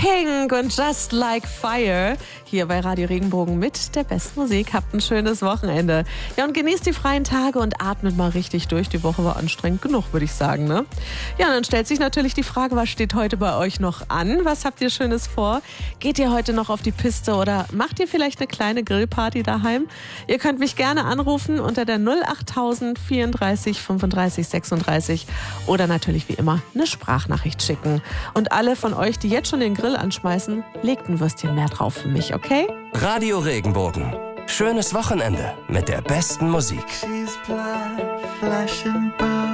Pink und Just Like Fire hier bei Radio Regenbogen mit der besten Musik. Habt ein schönes Wochenende. Ja, und genießt die freien Tage und atmet mal richtig durch. Die Woche war anstrengend genug, würde ich sagen, ne? Ja, und dann stellt sich natürlich die Frage, was steht heute bei euch noch an? Was habt ihr Schönes vor? Geht ihr heute noch auf die Piste oder macht ihr vielleicht eine kleine Grillparty daheim? Ihr könnt mich gerne anrufen unter der 08000 34 35 36 oder natürlich wie immer eine Sprachnachricht schicken. Und alle von euch, die jetzt schon den Grill anschmeißen, legt ein Würstchen mehr drauf für mich, okay? Radio Regenbogen. Schönes Wochenende mit der besten Musik. She's black, flashing by.